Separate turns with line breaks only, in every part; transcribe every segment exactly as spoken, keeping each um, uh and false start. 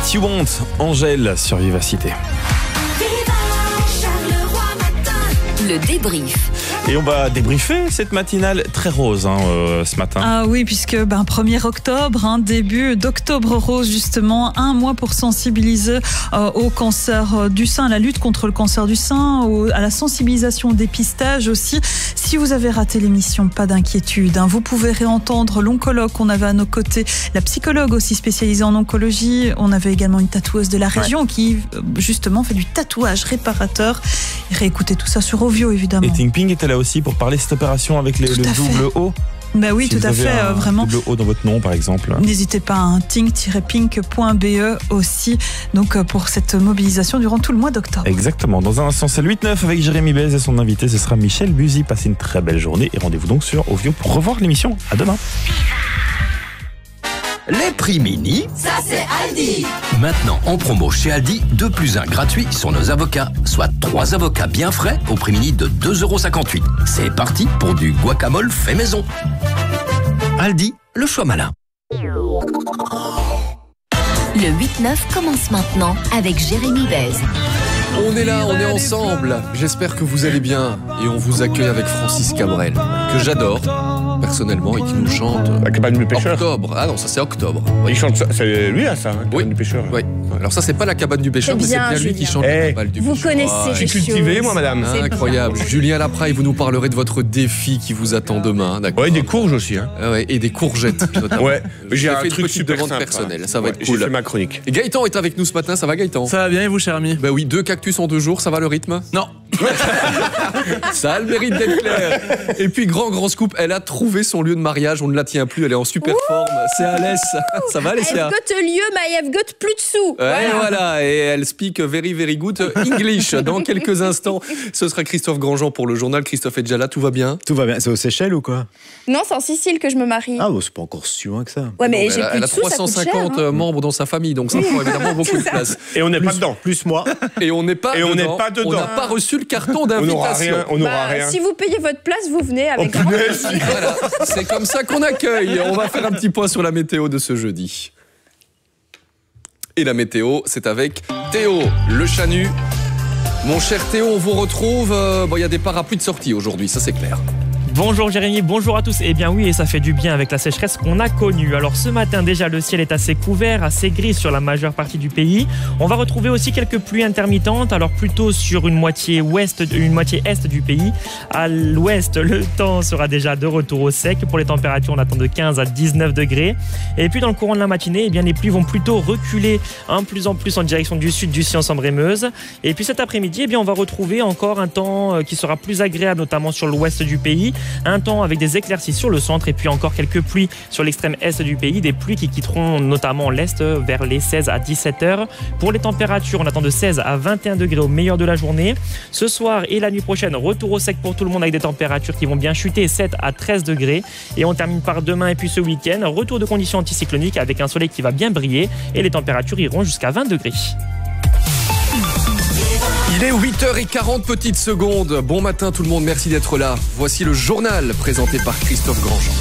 What You Want, Angèle sur Vivacité.
Le débrief.
Et on va débriefer cette matinale très rose hein, euh, ce matin.
Ah oui, puisque ben, premier octobre, hein, début d'Octobre Rose justement, un mois pour sensibiliser euh, au cancer du sein, à la lutte contre le cancer du sein, au, à la sensibilisation au dépistage aussi. Si vous avez raté l'émission, pas d'inquiétude, hein, vous pouvez réentendre l'oncologue qu'on avait à nos côtés, la psychologue aussi spécialisée en oncologie. On avait également une tatoueuse de la région ouais. qui justement fait du tatouage réparateur. Et réécoutez tout ça sur Ovio évidemment.
Et Ting Ping était là aussi pour parler de cette opération avec les, le double O.
Bah oui,
si
tout à fait,
un
vraiment.
Double O dans votre nom, par exemple.
N'hésitez pas, hein, ting tiret pink point b e aussi, donc pour cette mobilisation durant tout le mois d'octobre.
Exactement. Dans un instant, c'est le huit neuf avec Jérémy Bez et son invité, ce sera Michel Buzy. Passez une très belle journée et rendez-vous donc sur Ovio pour revoir l'émission. À demain.
Les prix mini,
ça c'est Aldi.
Maintenant en promo chez Aldi, deux plus un gratuit sur nos avocats, soit trois avocats bien frais au prix mini de deux euros cinquante-huit. C'est parti pour du guacamole fait maison. Aldi, le choix malin.
Le huit neuf commence maintenant avec Jérémy Bez.
On est là, on est ensemble. J'espère que vous allez bien. Et on vous accueille avec Francis Cabrel, que j'adore personnellement et qui nous chante
La cabane du pêcheur.
Octobre. Ah non, ça c'est Octobre.
Il chante ça, c'est lui là ça, hein,
oui.
Cabane du pêcheur.
Oui. Alors ça c'est pas la cabane du pêcheur,
c'est
mais c'est
bien,
bien lui
Julien.
qui chante
hey,
la cabane du
vous
pêcheur.
connaissez
Ah,
ces
je suis cultivé
choses.
moi madame.
C'est
incroyable.
bien.
Julien Lapraille, vous nous parlerez de votre défi qui vous attend demain, d'accord?
Ouais, des courges aussi hein.
Ah ouais, et des courgettes notamment.
Ouais, j'ai un
fait
truc
une petite
super
demande
simple,
personnelle,
hein.
ça va
Ouais,
être cool.
J'ai fait ma chronique.
Et Gaëtan est avec nous ce matin, ça va Gaëtan?
Ça va bien et vous cher ami?
Bah oui, deux cactus en deux jours, ça va le rythme?
Non.
Ça a le mérite d'être clair. Et puis grand grand scoop, elle a trouvé son lieu de mariage, on ne la tient plus, elle est en super forme. C'est Alès. Ça va Alessia?
I've got a lieu, mais I've got plus de sous.
Ouais, voilà. voilà, et elle speak very very good English. Dans quelques instants, ce sera Christophe Grandjean pour le journal. Christophe est déjà là, tout va bien?
Tout va bien. C'est aux Seychelles ou quoi?
Non, c'est en Sicile que je me marie.
Ah, bon, c'est pas encore si loin que ça.
Ouais, mais
non,
j'ai
elle a,
plus
elle
de
a
sous,
trois cent cinquante
ça coûte cher, hein.
membres dans sa famille, donc ça prend évidemment beaucoup de place.
Et on n'est pas dedans.
Plus moi.
Et on n'est pas,
Et on
dedans.
n'est pas dedans.
On n'a pas reçu le carton
On n'aura
d'invitation.
rien. On n'aura
Bah,
rien.
si vous payez votre place, vous venez avec
Oh,
grand
punaise.
plaisir.
Voilà, c'est comme ça qu'on accueille. On va faire un petit point sur la météo de ce jeudi. Et la météo, c'est avec Théo, le Chanu. Mon cher Théo, on vous retrouve. Euh, bon, il y a des parapluies de sortie aujourd'hui, ça c'est clair.
Bonjour Jérémy, bonjour à tous. Eh bien oui, et ça fait du bien avec la sécheresse qu'on a connue. Alors ce matin déjà, le ciel est assez couvert, assez gris sur la majeure partie du pays. On va retrouver aussi quelques pluies intermittentes, alors plutôt sur une moitié ouest, une moitié est du pays. À l'ouest, le temps sera déjà de retour au sec. Pour les températures, on attend de quinze à dix-neuf degrés. Et puis dans le courant de la matinée, eh bien les pluies vont plutôt reculer un plus en plus en direction du sud du Cian-Sambre-et-Meuse. Et puis cet après-midi, eh bien on va retrouver encore un temps qui sera plus agréable, notamment sur l'ouest du pays. Un temps avec des éclaircies sur le centre et puis encore quelques pluies sur l'extrême est du pays, des pluies qui quitteront notamment l'est vers les seize à dix-sept heures. Pour les températures, on attend de seize à vingt et un degrés au meilleur de la journée. Ce soir et la nuit prochaine, retour au sec pour tout le monde avec des températures qui vont bien chuter, sept à treize degrés. Et on termine par demain et puis ce week-end, retour de conditions anticycloniques avec un soleil qui va bien briller et les températures iront jusqu'à vingt degrés.
Il est huit heures quarante petites secondes. Bon matin tout le monde, merci d'être là. Voici le journal présenté par Christophe Grandjean.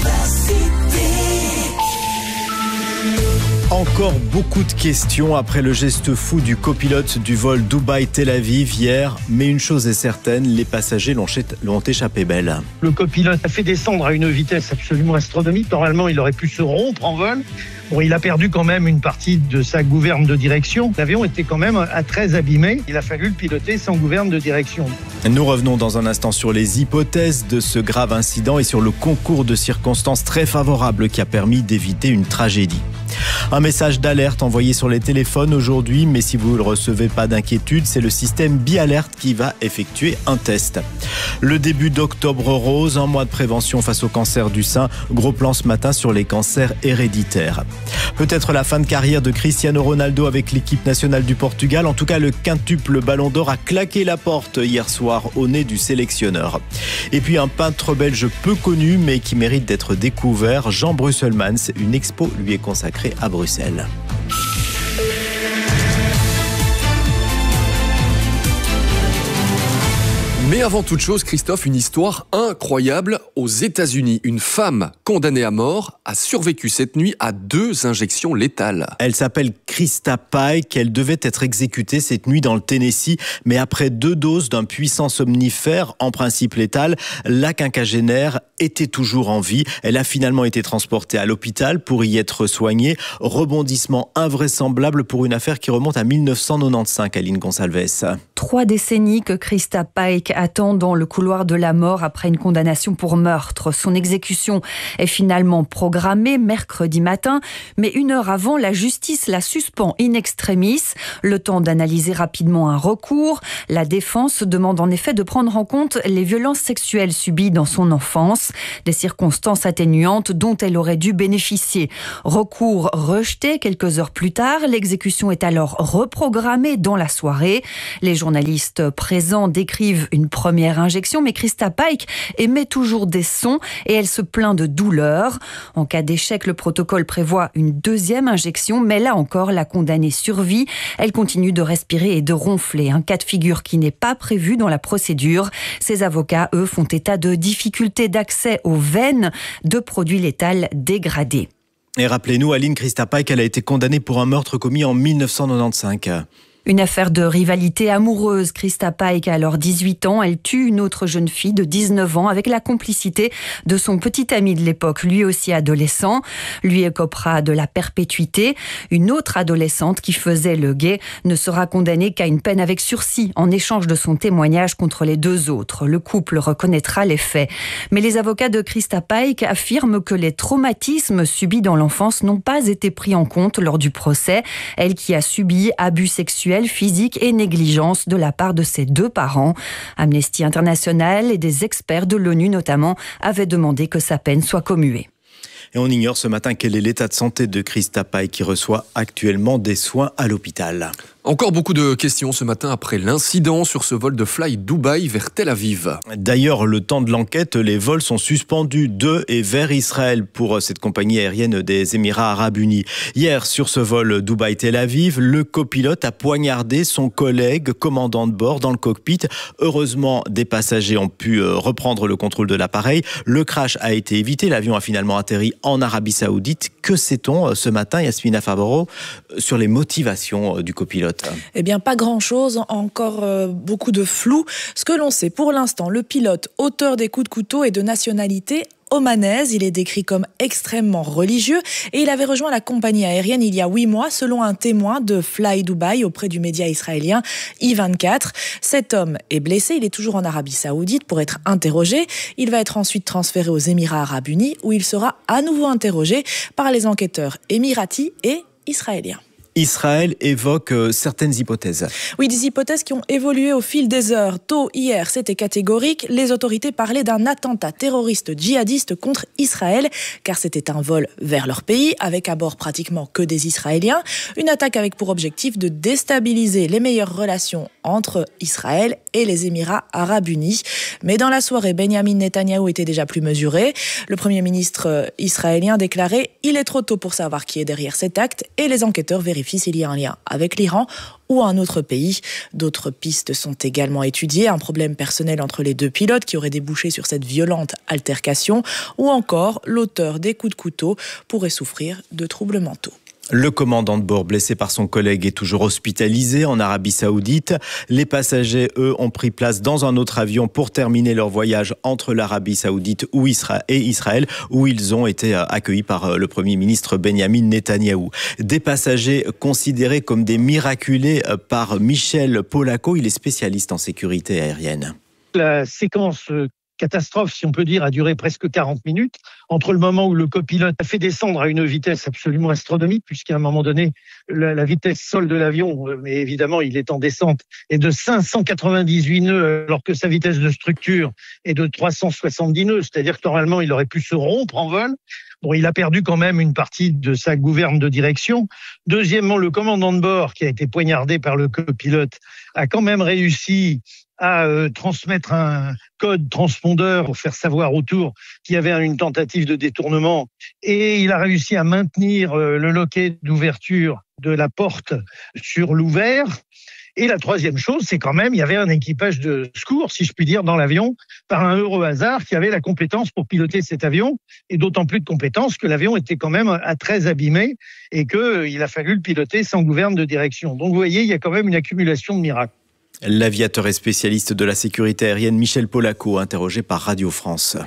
Encore beaucoup de questions après le geste fou du copilote du vol Dubaï-Tel Aviv hier. Mais une chose est certaine, les passagers l'ont, l'ont échappé belle.
Le copilote a fait descendre à une vitesse absolument astronomique. Normalement, il aurait pu se rompre en vol. Bon, il a perdu quand même une partie de sa gouverne de direction. L'avion était quand même à très abîmé. Il a fallu le piloter sans gouverne de direction.
Nous revenons dans un instant sur les hypothèses de ce grave incident et sur le concours de circonstances très favorable qui a permis d'éviter une tragédie. Un message d'alerte envoyé sur les téléphones aujourd'hui, mais si vous ne le recevez, pas d'inquiétude, c'est le système BiAlert qui va effectuer un test. Le début d'Octobre Rose, un mois de prévention face au cancer du sein. Gros plan ce matin sur les cancers héréditaires. Peut-être la fin de carrière de Cristiano Ronaldo avec l'équipe nationale du Portugal. En tout cas, le quintuple Ballon d'Or a claqué la porte hier soir au nez du sélectionneur. Et puis un peintre belge peu connu, mais qui mérite d'être découvert, Jean Brusselmans. Une expo lui est consacrée à Bruxelles.
Mais avant toute chose, Christophe, une histoire incroyable aux États-Unis. Une femme condamnée à mort a survécu cette nuit à deux injections létales.
Elle s'appelle Krista Pike. Elle devait être exécutée cette nuit dans le Tennessee, mais après deux doses d'un puissant somnifère, en principe létal, la quinquagénaire était toujours en vie. Elle a finalement été transportée à l'hôpital pour y être soignée. Rebondissement invraisemblable pour une affaire qui remonte à mille neuf cent quatre-vingt-quinze, Aline Gonsalves.
Trois décennies que Krista Pike attend dans le couloir de la mort après une condamnation pour meurtre. Son exécution est finalement programmée mercredi matin, mais une heure avant, la justice la suspend in extremis. Le temps d'analyser rapidement un recours. La défense demande en effet de prendre en compte les violences sexuelles subies dans son enfance, des circonstances atténuantes dont elle aurait dû bénéficier. Recours rejeté quelques heures plus tard. L'exécution est alors reprogrammée dans la soirée. Les journalistes présents décrivent une première injection, mais Krista Pike émet toujours des sons et elle se plaint de douleur. En cas d'échec, le protocole prévoit une deuxième injection, mais là encore, la condamnée survit. Elle continue de respirer et de ronfler, un cas de figure qui n'est pas prévu dans la procédure. Ses avocats, eux, font état de difficultés d'accès aux veines de produits létals dégradés.
Et rappelez-nous, Aline, Krista Pike, elle a été condamnée pour un meurtre commis en mille neuf cent quatre-vingt-quinze.
Une affaire de rivalité amoureuse. Krista Pike a alors dix-huit ans. Elle tue une autre jeune fille de dix-neuf ans avec la complicité de son petit ami de l'époque, lui aussi adolescent. Lui écopera de la perpétuité. Une autre adolescente qui faisait le guet ne sera condamnée qu'à une peine avec sursis en échange de son témoignage contre les deux autres. Le couple reconnaîtra les faits. Mais les avocats de Krista Pike affirment que les traumatismes subis dans l'enfance n'ont pas été pris en compte lors du procès. Elle qui a subi abus sexuels, physique et négligence de la part de ses deux parents. Amnesty International et des experts de l'ONU notamment avaient demandé que sa peine soit commuée.
Et on ignore ce matin quel est l'état de santé de Krista Pike qui reçoit actuellement des soins à l'hôpital.
Encore beaucoup de questions ce matin après l'incident sur ce vol de Fly Dubaï vers Tel Aviv.
D'ailleurs, le temps de l'enquête, les vols sont suspendus de et vers Israël pour cette compagnie aérienne des Émirats Arabes Unis. Hier, sur ce vol Dubaï-Tel Aviv, le copilote a poignardé son collègue commandant de bord dans le cockpit. Heureusement, des passagers ont pu reprendre le contrôle de l'appareil. Le crash a été évité. L'avion a finalement atterri en Arabie Saoudite. Que sait-on ce matin, Yasmina Favaro, sur les motivations du copilote ?
Eh bien, pas grand-chose, encore euh, beaucoup de flou. Ce que l'on sait pour l'instant, le pilote, auteur des coups de couteau, est de nationalité omanaise. Il est décrit comme extrêmement religieux et il avait rejoint la compagnie aérienne il y a huit mois, selon un témoin de Fly Dubai auprès du média israélien I vingt-quatre. Cet homme est blessé, il est toujours en Arabie Saoudite pour être interrogé. Il va être ensuite transféré aux Émirats Arabes Unis où il sera à nouveau interrogé par les enquêteurs émiratis et israéliens.
Israël évoque euh, certaines hypothèses.
Oui, des hypothèses qui ont évolué au fil des heures. Tôt hier, c'était catégorique. Les autorités parlaient d'un attentat terroriste djihadiste contre Israël, car c'était un vol vers leur pays, avec à bord pratiquement que des Israéliens. Une attaque avec pour objectif de déstabiliser les meilleures relations entre Israël et les Émirats Arabes Unis. Mais dans la soirée, Benjamin Netanyahou était déjà plus mesuré. Le Premier ministre israélien déclarait « Il est trop tôt pour savoir qui est derrière cet acte » et les enquêteurs vérifient s'il y a un lien avec l'Iran ou un autre pays. D'autres pistes sont également étudiées. Un problème personnel entre les deux pilotes qui aurait débouché sur cette violente altercation ou encore l'auteur des coups de couteau pourrait souffrir de troubles mentaux.
Le commandant de bord, blessé par son collègue, est toujours hospitalisé en Arabie Saoudite. Les passagers, eux, ont pris place dans un autre avion pour terminer leur voyage entre l'Arabie Saoudite et Israël, où ils ont été accueillis par le Premier ministre Benjamin Netanyahou. Des passagers considérés comme des miraculés par Michel Polacco. Il est spécialiste en sécurité aérienne.
La séquence catastrophe, si on peut dire, a duré presque quarante minutes, entre le moment où le copilote a fait descendre à une vitesse absolument astronomique, puisqu'à un moment donné, la, la vitesse sol de l'avion, mais évidemment, il est en descente, est de cinq cent quatre-vingt-dix-huit nœuds, alors que sa vitesse de structure est de trois cent soixante-dix nœuds, c'est-à-dire que normalement, il aurait pu se rompre en vol. Bon, il a perdu quand même une partie de sa gouverne de direction. Deuxièmement, le commandant de bord, qui a été poignardé par le copilote, a quand même réussi à euh, transmettre un code transpondeur pour faire savoir autour qu'il y avait une tentative de détournement, et il a réussi à maintenir euh, le loquet d'ouverture de la porte sur l'ouvert. Et la troisième chose, c'est quand même, il y avait un équipage de secours, si je puis dire, dans l'avion, par un heureux hasard, qui avait la compétence pour piloter cet avion, et d'autant plus de compétence que l'avion était quand même à très abîmé, et qu'il a fallu le piloter sans gouverne de direction. Donc vous voyez, il y a quand même une accumulation de miracles.
L'aviateur et spécialiste de la sécurité aérienne Michel Polaco, interrogé par Radio France.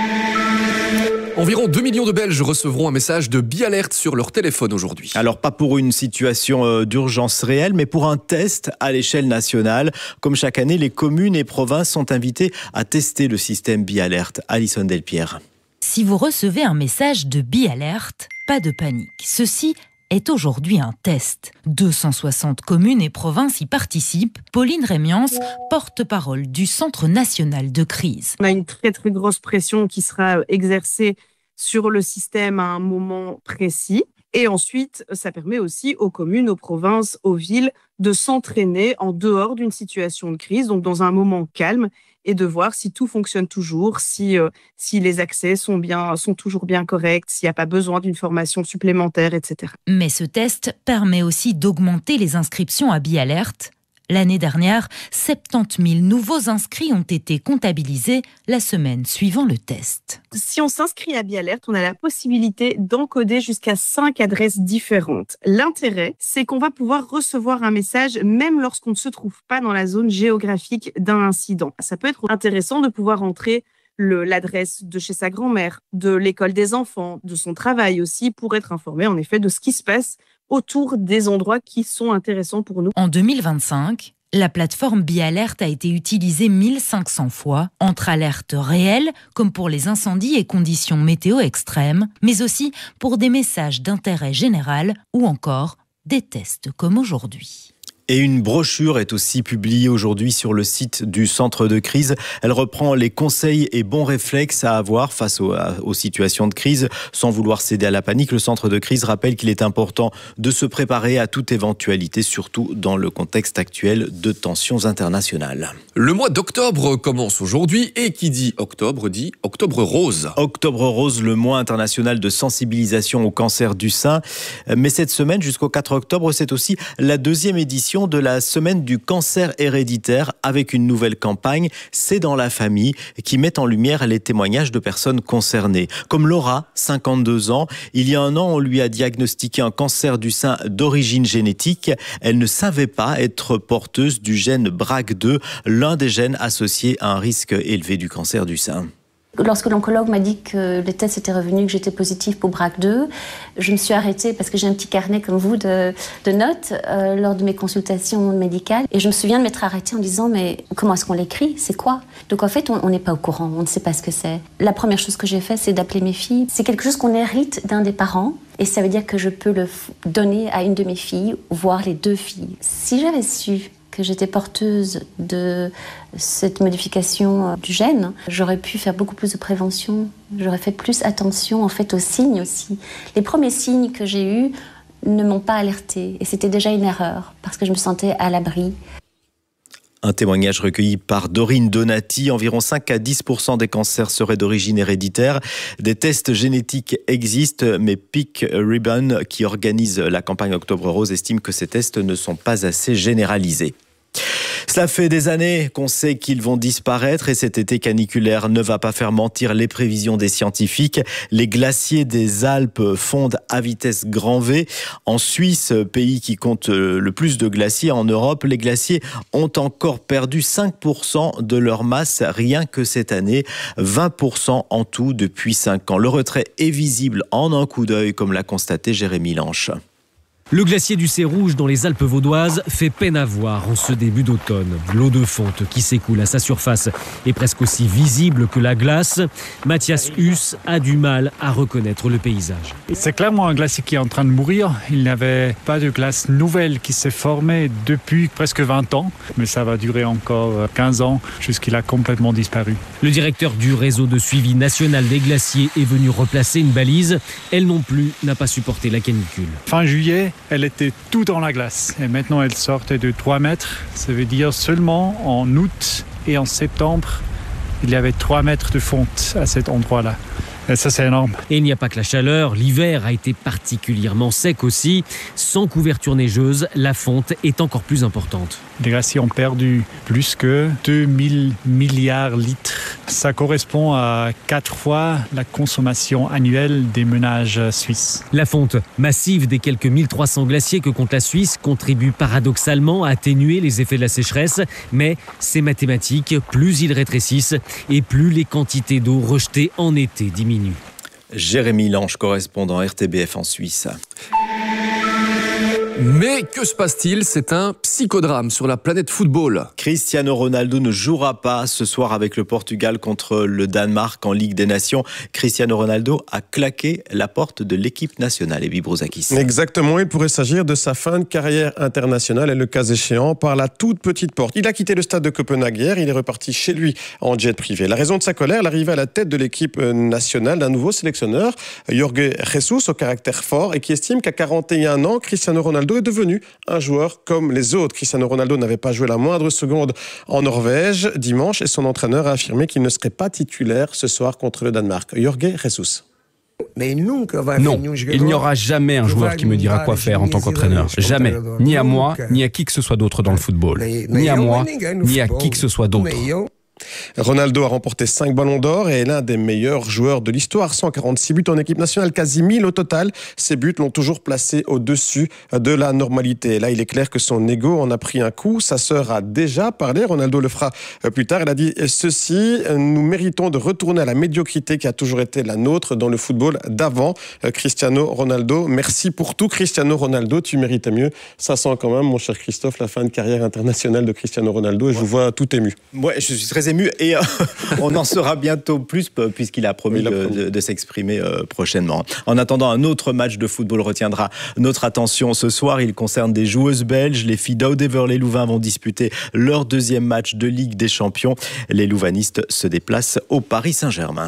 Environ deux millions de Belges recevront un message de Bialert sur leur téléphone aujourd'hui.
Alors pas pour une situation d'urgence réelle, mais pour un test à l'échelle nationale. Comme chaque année, les communes et provinces sont invitées à tester le système Bialert. Alison Delpierre.
Si vous recevez un message de Bialert, pas de panique. Ceci est aujourd'hui un test. deux cent soixante communes et provinces y participent. Pauline Rémiance, porte-parole du Centre national de crise.
On a une très très grosse pression qui sera exercée sur le système à un moment précis. Et ensuite, ça permet aussi aux communes, aux provinces, aux villes de s'entraîner en dehors d'une situation de crise, donc dans un moment calme, et de voir si tout fonctionne toujours, si, euh, si les accès sont, bien, sont toujours bien corrects, s'il n'y a pas besoin d'une formation supplémentaire, et cetera.
Mais ce test permet aussi d'augmenter les inscriptions à Bialert. L'année dernière, soixante-dix mille nouveaux inscrits ont été comptabilisés la semaine suivant le test.
Si on s'inscrit à Bialert, on a la possibilité d'encoder jusqu'à cinq adresses différentes. L'intérêt, c'est qu'on va pouvoir recevoir un message même lorsqu'on ne se trouve pas dans la zone géographique d'un incident. Ça peut être intéressant de pouvoir entrer le, l'adresse de chez sa grand-mère, de l'école des enfants, de son travail aussi, pour être informé en effet de ce qui se passe autour des endroits qui sont intéressants pour nous.
En deux mille vingt-cinq, la plateforme Bialert a été utilisée mille cinq cents fois, entre alertes réelles, comme pour les incendies et conditions météo extrêmes, mais aussi pour des messages d'intérêt général ou encore des tests comme aujourd'hui.
Et une brochure est aussi publiée aujourd'hui sur le site du centre de crise. Elle reprend les conseils et bons réflexes à avoir face aux, aux situations de crise. Sans vouloir céder à la panique, le centre de crise rappelle qu'il est important de se préparer à toute éventualité, surtout dans le contexte actuel de tensions internationales.
Le mois d'octobre commence aujourd'hui et qui dit octobre dit octobre rose.
Octobre rose, le mois international de sensibilisation au cancer du sein. Mais cette semaine, jusqu'au quatre octobre, c'est aussi la deuxième édition de la semaine du cancer héréditaire avec une nouvelle campagne, C'est dans la famille, qui met en lumière les témoignages de personnes concernées. Comme Laura, cinquante-deux ans, il y a un an, on lui a diagnostiqué un cancer du sein d'origine génétique. Elle ne savait pas être porteuse du gène B R A C deux, l'un des gènes associés à un risque élevé du cancer du sein.
Lorsque l'oncologue m'a dit que les tests étaient revenus, que j'étais positive pour B R A C deux, je me suis arrêtée parce que j'ai un petit carnet comme vous de, de notes euh, lors de mes consultations médicales. Et je me souviens de m'être arrêtée en disant mais comment est-ce qu'on l'écrit? C'est quoi? Donc en fait, on n'est pas au courant, on ne sait pas ce que c'est. La première chose que j'ai fait, c'est d'appeler mes filles. C'est quelque chose qu'on hérite d'un des parents. Et ça veut dire que je peux le donner à une de mes filles, voire les deux filles. Si j'avais su que j'étais porteuse de cette modification du gène, j'aurais pu faire beaucoup plus de prévention, j'aurais fait plus attention en fait aux signes aussi. Les premiers signes que j'ai eus ne m'ont pas alertée et c'était déjà une erreur parce que je me sentais à l'abri.
Un témoignage recueilli par Dorine Donati. Environ cinq à dix pour cent des cancers seraient d'origine héréditaire. Des tests génétiques existent, mais Pick Ribbon, qui organise la campagne Octobre Rose, estime que ces tests ne sont pas assez généralisés. Cela fait des années qu'on sait qu'ils vont disparaître et cet été caniculaire ne va pas faire mentir les prévisions des scientifiques. Les glaciers des Alpes fondent à vitesse grand V. En Suisse, pays qui compte le plus de glaciers en Europe, les glaciers ont encore perdu cinq pour cent de leur masse rien que cette année, vingt pour cent en tout depuis cinq ans. Le retrait est visible en un coup d'œil, comme l'a constaté Jérémy Lanche.
Le glacier du Cé-Rouge dans les Alpes vaudoises fait peine à voir en ce début d'automne. L'eau de fonte qui s'écoule à sa surface est presque aussi visible que la glace. Mathias Huss a du mal à reconnaître le paysage.
C'est clairement un glacier qui est en train de mourir. Il n'y avait pas de glace nouvelle qui s'est formée depuis presque vingt ans. Mais ça va durer encore quinze ans jusqu'il a complètement disparu.
Le directeur du réseau de suivi national des glaciers est venu replacer une balise. Elle non plus n'a pas supporté la canicule.
Fin juillet, elle était tout dans la glace et maintenant elle sortait de trois mètres. Ça veut dire seulement en août et en septembre, il y avait trois mètres de fonte à cet endroit-là. Et ça, c'est énorme.
Et il n'y a pas que la chaleur, l'hiver a été particulièrement sec aussi. Sans couverture neigeuse, la fonte est encore plus importante.
Les glaciers ont perdu plus que deux mille milliards de litres. Ça correspond à quatre fois la consommation annuelle des ménages suisses.
La fonte massive des quelques mille trois cents glaciers que compte la Suisse contribue paradoxalement à atténuer les effets de la sécheresse. Mais c'est mathématique, plus ils rétrécissent et plus les quantités d'eau rejetées en été diminuent.
Jérémy Lange, correspondant R T B F en Suisse.
Mais que se passe-t-il? C'est un psychodrame sur la planète football.
Cristiano Ronaldo ne jouera pas ce soir avec le Portugal contre le Danemark en Ligue des Nations. Cristiano Ronaldo a claqué la porte de l'équipe nationale. Ebi Brouzakis.
Exactement, il pourrait s'agir de sa fin de carrière internationale et le cas échéant par la toute petite porte. Il a quitté le stade de Copenhague hier, il est reparti chez lui en jet privé. La raison de sa colère, l'arrivée à la tête de l'équipe nationale d'un nouveau sélectionneur, Jorge Jesus, au caractère fort et qui estime qu'à quarante et un ans, Cristiano Ronaldo est devenu un joueur comme les autres. Cristiano Ronaldo n'avait pas joué la moindre seconde en Norvège dimanche et son entraîneur a affirmé qu'il ne serait pas titulaire ce soir contre le Danemark. Jorge Jesus.
Non, il n'y aura jamais un joueur qui me dira quoi faire en tant qu'entraîneur. Jamais. Ni à moi, ni à qui que ce soit d'autre dans le football. Ni à moi, ni à qui que ce soit d'autre.
Ronaldo a remporté cinq ballons d'or et est l'un des meilleurs joueurs de l'histoire. cent quarante-six buts en équipe nationale, quasi mille au total. Ces buts l'ont toujours placé au-dessus de la normalité. Et là, il est clair que son ego en a pris un coup. Sa sœur a déjà parlé. Ronaldo le fera plus tard. Elle a dit ceci: nous méritons de retourner à la médiocrité qui a toujours été la nôtre dans le football d'avant. Cristiano Ronaldo, merci pour tout. Cristiano Ronaldo, tu méritais mieux. Ça sent quand même, mon cher Christophe, la fin de carrière internationale de Cristiano Ronaldo. Et je vous vois tout ému.
Ouais, je suis très ému et euh, on en saura bientôt plus puisqu'il a promis, oui, de, de, de s'exprimer euh, prochainement. En attendant, un autre match de football retiendra notre attention ce soir. Il concerne des joueuses belges. Les filles d'Audeverlet-Louvain vont disputer leur deuxième match de Ligue des Champions. Les louvanistes se déplacent au Paris Saint-Germain.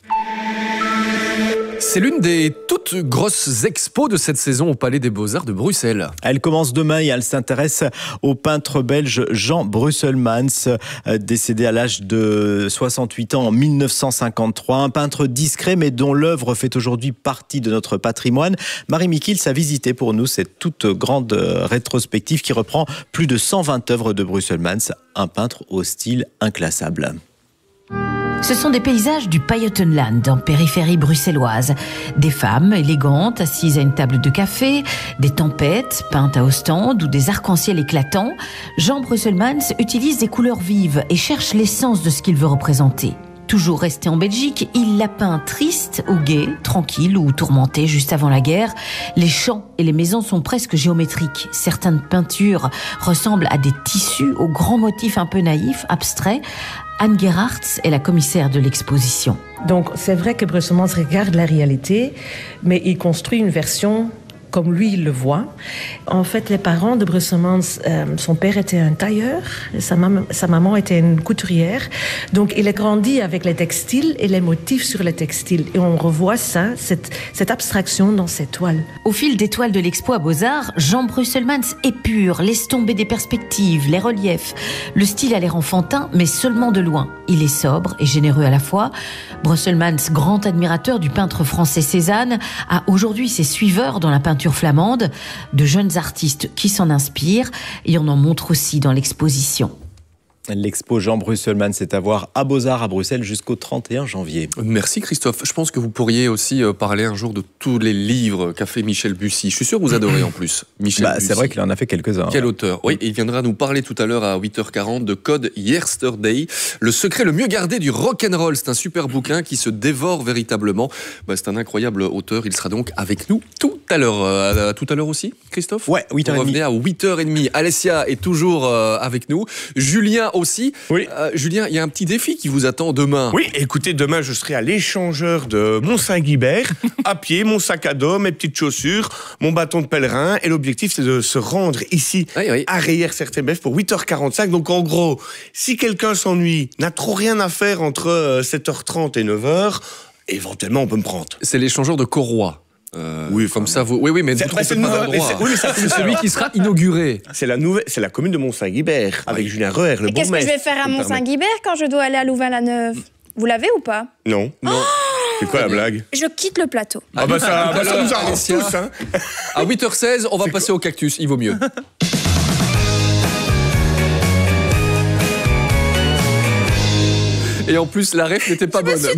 C'est l'une des toutes grosses expos de cette saison au Palais des Beaux-Arts de Bruxelles.
Elle commence demain et elle s'intéresse au peintre belge Jean Brusselmans, décédé à l'âge de soixante-huit ans en mille neuf cent cinquante-trois. Un peintre discret mais dont l'œuvre fait aujourd'hui partie de notre patrimoine. Marie Mikils a visité pour nous cette toute grande rétrospective qui reprend plus de cent vingt œuvres de Brusselmans, un peintre au style inclassable.
Ce sont des paysages du Pajottenland, en périphérie bruxelloise. Des femmes élégantes assises à une table de café, des tempêtes peintes à Ostende ou des arcs-en-ciel éclatants. Jean Brusselmans utilise des couleurs vives et cherche l'essence de ce qu'il veut représenter. Toujours resté en Belgique, il l'a peint triste ou gai, tranquille ou tourmenté juste avant la guerre. Les champs et les maisons sont presque géométriques. Certaines peintures ressemblent à des tissus aux grands motifs un peu naïfs, abstraits. Anne Gerhardt est la commissaire de l'exposition.
Donc c'est vrai que Brusselmans regarde la réalité, mais il construit une version comme lui il le voit. En fait, les parents de Brusselmans, euh, son père était un tailleur, et sa, mam- sa maman était une couturière. Donc il a grandi avec les textiles et les motifs sur les textiles. Et on revoit ça, cette, cette abstraction dans ses toiles.
Au fil des toiles de l'expo à Beaux-Arts, Jean Brusselmans épure, laisse tomber des perspectives, les reliefs. Le style a l'air enfantin, mais seulement de loin. Il est sobre et généreux à la fois. Brusselmans, grand admirateur du peintre français Cézanne, a aujourd'hui ses suiveurs dans la peinture flamande, de jeunes artistes qui s'en inspirent, et on en montre aussi dans l'exposition.
L'expo Jean Brusselmans est à voir à Beaux-Arts à Bruxelles jusqu'au trente et un janvier.
Merci Christophe. Je pense que vous pourriez aussi parler un jour de tous les livres qu'a fait Michel Bussy. Je suis sûr que vous adorez en plus Michel
bah,
Bussy.
C'est vrai qu'il en a fait quelques-uns.
Quel auteur. Oui, il viendra nous parler tout à l'heure à huit heures quarante de Code Yesterday, le secret le mieux gardé du rock'n'roll. C'est un super bouquin qui se dévore véritablement. Bah, c'est un incroyable auteur. Il sera donc avec nous tout à l'heure. Euh, tout à l'heure aussi, Christophe ?
Ouais, huit heures trente.
Revenez à huit heures trente. Alessia est toujours euh, avec nous. Julien aussi.
Oui.
Euh, Julien, il y a un petit défi qui vous attend demain.
Oui, écoutez, demain, je serai à l'échangeur de Mont-Saint-Guibert, à pied, mon sac à dos, mes petites chaussures, mon bâton de pèlerin. Et l'objectif, c'est de se rendre ici,
oui, oui.
à Reillères-Sertebef, pour huit heures quarante-cinq. Donc, en gros, si quelqu'un s'ennuie, n'a trop rien à faire entre sept heures trente et neuf heures, éventuellement, on peut me prendre.
C'est l'échangeur de Corroy. Euh, oui, comme ça, vous. Oui, oui, mais vous trompez pas d'endroit.
Oui, c'est,
c'est celui qui sera inauguré.
C'est la nouvelle, c'est la commune de Mont-Saint-Guibert avec oui. Julien Reuer, le bourgmestre.
Et qu'est-ce que je vais faire à Mont-Saint-Guibert quand je dois aller à Louvain-la-Neuve ? Vous l'avez ou pas ?
Non.
Non.
Oh
C'est quoi la blague?
Je quitte le plateau.
Ah bah ça, bah ça nous arrange
Alessia.
tous, hein.
À huit heures seize, on va passer au cactus, il vaut mieux. Et en plus, la ref n'était pas bonne.
C'était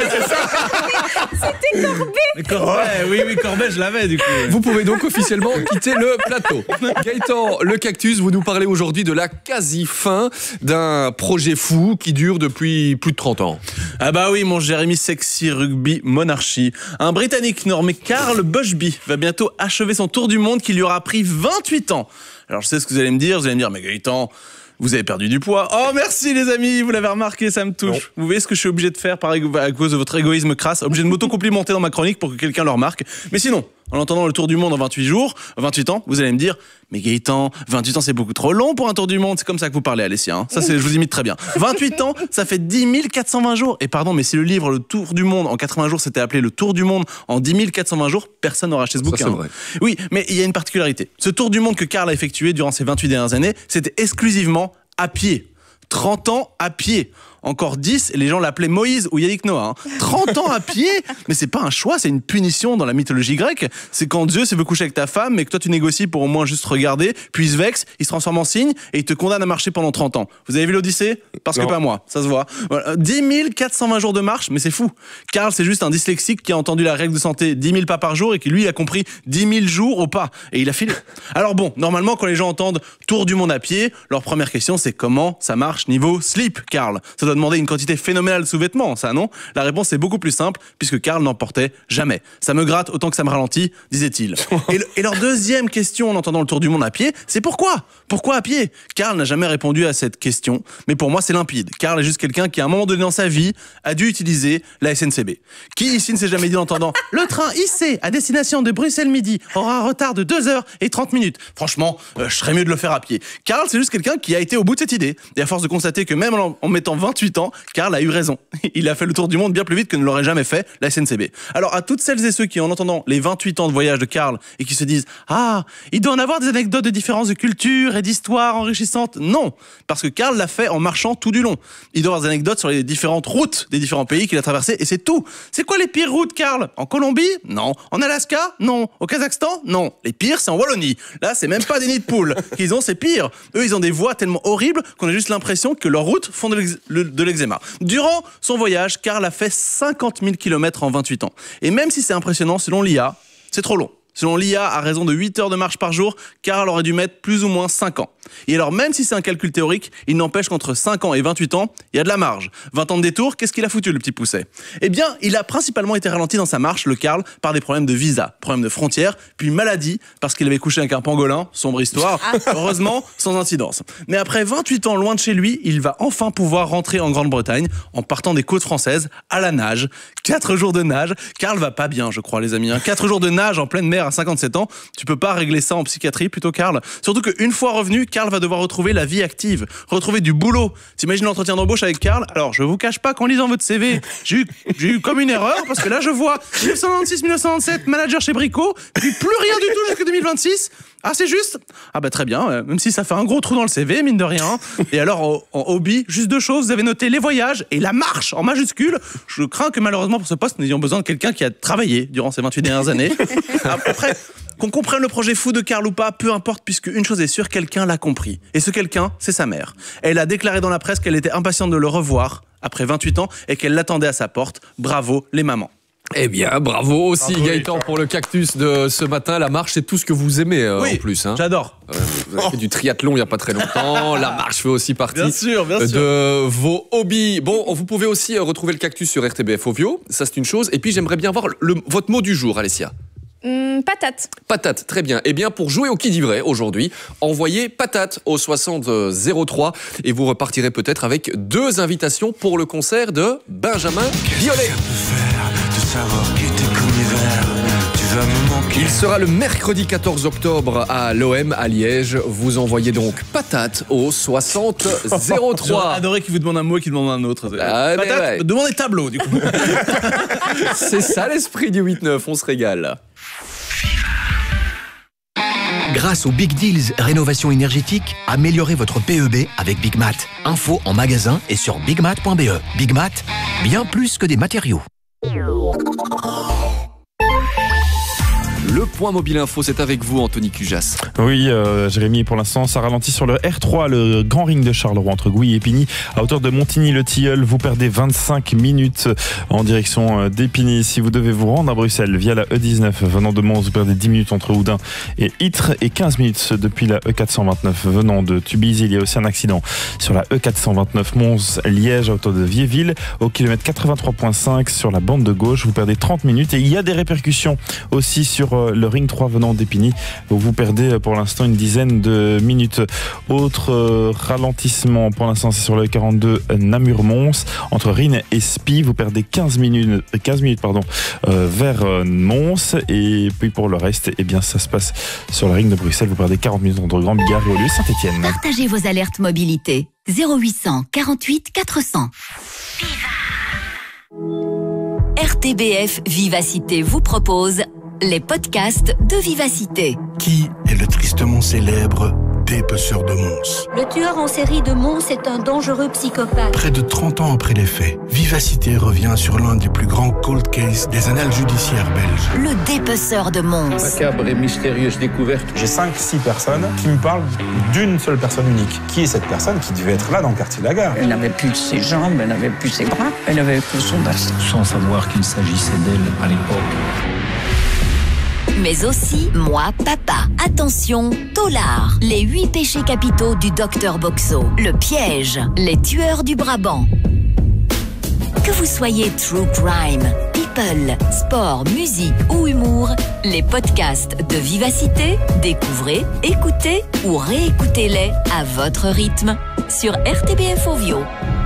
Corbet.
Corbet, oui, oui, Corbet, je l'avais du coup.
Vous pouvez donc officiellement quitter le plateau. Gaëtan, le cactus, vous nous parlez aujourd'hui de la quasi-fin d'un projet fou qui dure depuis plus de trente ans.
Ah bah oui, mon Jérémy Sexy Rugby Monarchy. Un Britannique nommé Carl Bushby va bientôt achever son tour du monde qui lui aura pris vingt-huit ans. Alors je sais ce que vous allez me dire, vous allez me dire, mais Gaëtan, vous avez perdu du poids. Oh merci les amis, vous l'avez remarqué, ça me touche. Non. Vous voyez ce que je suis obligé de faire par égo- à cause de votre égoïsme crasse, obligé de m'auto-complimenter dans ma chronique pour que quelqu'un le remarque. Mais sinon, en entendant le tour du monde en vingt-huit jours, vingt-huit ans, vous allez me dire, mais Gaëtan, vingt-huit ans c'est beaucoup trop long pour un tour du monde. C'est comme ça que vous parlez, Alessia. Hein. Ça, c'est, je vous imite très bien. vingt-huit ans, ça fait dix mille quatre cent vingt jours. Et pardon, mais si le livre Le Tour du Monde en quatre-vingts jours s'était appelé Le Tour du Monde en dix mille quatre cent vingt jours, personne n'aurait acheté ce bouquin.
Ça, c'est vrai.
Oui, mais il y a une particularité. Ce tour du monde que Carl a effectué durant ces vingt-huit dernières années, c'était exclusivement à pied. trente ans à pied. Encore dix, et les gens l'appelaient Moïse ou Yannick Noah. Hein. trente ans à pied, mais c'est pas un choix, c'est une punition dans la mythologie grecque. C'est quand Dieu se veut coucher avec ta femme, mais que toi tu négocies pour au moins juste regarder, puis il se vexe, il se transforme en cygne, et il te condamne à marcher pendant trente ans. Vous avez vu l'Odyssée? Parce non. que pas moi, ça se voit. Voilà. dix mille quatre cent vingt jours de marche, mais c'est fou. Carl, c'est juste un dyslexique qui a entendu la règle de santé dix mille pas par jour, et qui lui a compris dix mille jours au pas. Et il a filé. Alors bon, normalement, quand les gens entendent tour du monde à pied, leur première question c'est comment ça marche niveau slip, Carl? Ça doit demander une quantité phénoménale de sous-vêtements, ça non? La réponse est beaucoup plus simple, puisque Carl n'en portait jamais. Ça me gratte autant que ça me ralentit, disait-il. Et, le, et leur deuxième question en entendant le tour du monde à pied, c'est pourquoi? Pourquoi à pied? Carl n'a jamais répondu à cette question, mais pour moi c'est limpide. Carl est juste quelqu'un qui à un moment donné dans sa vie a dû utiliser la S N C B. Qui ici ne s'est jamais dit en entendant « Le train I C à destination de Bruxelles midi aura un retard de deux heures et trente minutes ». Franchement, euh, je serais mieux de le faire à pied. Carl, c'est juste quelqu'un qui a été au bout de cette idée. Et à force de constater que même en, en mettant vingt-huit ans, Carl a eu raison. Il a fait le tour du monde bien plus vite que ne l'aurait jamais fait la S N C B. Alors à toutes celles et ceux qui en entendant les vingt-huit ans de voyage de Carl et qui se disent « Ah, il doit en avoir des anecdotes de différences de culture et d'histoire enrichissantes ». Non, parce que Carl l'a fait en marchant tout du long. Il doit avoir des anecdotes sur les différentes routes des différents pays qu'il a traversés et c'est tout. C'est quoi les pires routes, Carl? En Colombie? Non. En Alaska? Non. Au Kazakhstan? Non. Les pires, c'est en Wallonie. Là, c'est même pas des nids de poules qu'ils ont, c'est pire. Eux, ils ont des voies tellement horribles qu'on a juste l'impression que leurs routes font de, l'ex- de l'eczéma. Durant son voyage, Carl a fait cinquante mille kilomètres en vingt-huit ans. Et même si c'est impressionnant, selon l'I A, c'est trop long. Selon l'I A, à raison de huit heures de marche par jour, Carl aurait dû mettre plus ou moins cinq ans. Et alors, même si c'est un calcul théorique, il n'empêche qu'entre cinq ans et vingt-huit ans, il y a de la marge. vingt ans de détour, qu'est-ce qu'il a foutu, le petit pousset? Eh bien, il a principalement été ralenti dans sa marche, le Carl, par des problèmes de visa, problèmes de frontières, puis maladie, parce qu'il avait couché avec un pangolin, sombre histoire, heureusement, sans incidence. Mais après vingt-huit ans loin de chez lui, il va enfin pouvoir rentrer en Grande-Bretagne, en partant des côtes françaises, à la nage. Quatre jours de nage. Carl va pas bien, je crois, les amis. Hein. Quatre jours de nage en pleine mer à cinquante-sept ans, tu peux pas régler ça en psychiatrie, plutôt, Carl? Surtout qu'une fois revenu, Carl va devoir retrouver la vie active, retrouver du boulot. T'imagines l'entretien d'embauche avec Carl? Alors, je vous cache pas qu'en lisant votre C V, j'ai eu, j'ai eu comme une erreur, parce que là, je vois dix-neuf cent quatre-vingt-six dix-neuf cent quatre-vingt-sept, manager chez Brico, puis plus rien du tout jusqu'à deux mille vingt-six. Ah, c'est juste? Ah bah très bien, euh, même si ça fait un gros trou dans le C V, mine de rien. Et alors, en, en hobby, juste deux choses, vous avez noté les voyages et la marche en majuscule. Je crains que malheureusement pour ce poste, nous ayons besoin de quelqu'un qui a travaillé durant ces vingt-huit dernières années. Après, qu'on comprenne le projet fou de Carl ou pas, peu importe, puisque une chose est sûre, quelqu'un l'a compris. Et ce quelqu'un, c'est sa mère. Elle a déclaré dans la presse qu'elle était impatiente de le revoir après vingt-huit ans et qu'elle l'attendait à sa porte. Bravo les mamans.
Eh bien, bravo aussi bravo, Gaëtan pour le cactus de ce matin. La marche, c'est tout ce que vous aimez euh,
oui,
en plus. Hein.
J'adore.
Euh, vous avez fait du triathlon il n'y a pas très longtemps. La marche fait aussi partie
bien sûr, bien sûr.
de vos hobbies. Bon, vous pouvez aussi retrouver le cactus sur R T B F Ovio. Ça, c'est une chose. Et puis, j'aimerais bien voir le, votre mot du jour, Alessia.
Mmh, patate.
Patate, très bien. Eh bien, pour jouer au qui dit vrai aujourd'hui, envoyez patate au soixante zéro trois et vous repartirez peut-être avec deux invitations pour le concert de Benjamin Biolay. Il sera le mercredi quatorze octobre à l'O M à Liège. Vous envoyez donc patate au soixante zéro trois.
J'aurais adoré qu'il vous demande un mot et qu'il demande un autre.
Ah,
patate,
ouais.
demandez tableau du coup.
C'est ça l'esprit du huit neuf, on se régale.
Grâce aux Big Deals Rénovation énergétique, améliorez votre P E B avec Big Mat. Info en magasin et sur big mat point b e. Big Mat, bien plus que des matériaux.
point mobile info, c'est avec vous Anthony Cujas.
Oui, euh, Jérémy, pour l'instant, ça ralentit sur le R trois, le grand ring de Charleroi entre Gouy et Épigny. À hauteur de Montigny-le-Tilleul, vous perdez vingt-cinq minutes en direction d'Épigny. Si vous devez vous rendre à Bruxelles via la E dix-neuf venant de Mons, vous perdez dix minutes entre Houdin et Ytre et quinze minutes depuis la E quatre cent vingt-neuf venant de Tubize. Il y a aussi un accident sur la E quatre cent vingt-neuf Mons-Liège à hauteur de Viéville au kilomètre quatre-vingt-trois virgule cinq sur la bande de gauche. Vous perdez trente minutes et il y a des répercussions aussi sur le ring trois venant d'Épigny où vous perdez pour l'instant une dizaine de minutes. Autre ralentissement pour l'instant, c'est sur le quarante-deux Namur-Mons entre Rhine et Spie. Vous perdez quinze minutes, quinze minutes pardon, euh, vers Mons. Et puis pour le reste, eh bien, ça se passe sur le ring de Bruxelles. Vous perdez quarante minutes entre Grand Bigard et Olieu Saint-Etienne.
Partagez vos alertes mobilité. zéro huit cent quarante-huit quatre cents. R T B F Vivacité vous propose les podcasts de Vivacité.
Qui est le tristement célèbre dépeceur de Mons?
Le tueur en série de Mons est un dangereux psychopathe.
Près de trente ans après les faits, Vivacité revient sur l'un des plus grands cold cases des annales judiciaires belges.
Le dépeceur de Mons.
Macabre et mystérieuse découverte. J'ai cinq six personnes qui me parlent d'une seule personne unique. Qui est cette personne qui devait être là dans le quartier de la Gare?
Elle n'avait plus ses jambes, elle n'avait plus ses bras, elle avait que son bassin.
Sans savoir qu'il s'agissait d'elle à l'époque.
Mais aussi Moi Papa. Attention, Tolard. Les huit péchés capitaux du docteur Boxo. Le piège. Les tueurs du Brabant. Que vous soyez true crime, people, sport, musique ou humour, les podcasts de Vivacité, découvrez, écoutez ou réécoutez-les à votre rythme sur R T B F Ovio.